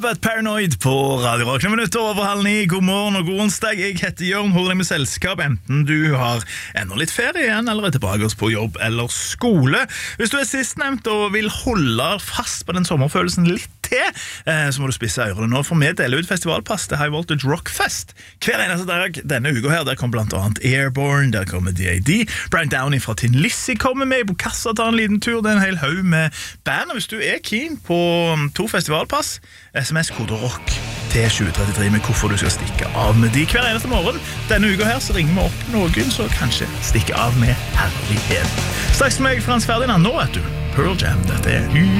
Paranoid på Radio Rock. 8:30, god morgen og god onsdag. Jeg heter Jørn, holder deg med selskap enten du har enda litt ferie igjen eller er tilbake på jobb eller skole. Hvis du er sistnevnt og vil holde fast på den sommerfølelsen litt til, så må du spisse ørene nå, for vi deler ut festivalpass til High Voltage Rockfest hver eneste dag denne uka her. Der kommer blant annet Airborne, der kommer D.A.D. Brian Downey fra Tin Lizzy kommer med, Bokassa tar en liten tur, det er en hel haug med band. Og hvis du er keen på 2 festivalpass, SMS-kode ROCK til 2033 med hvorfor du skal stikke av med de hver eneste morgen. Denne uka her så ringer vi opp noen så kanskje stikke av med herlighet. Straks med meg, Frans Ferdinand. Nå vet du Pearl Jam, dette er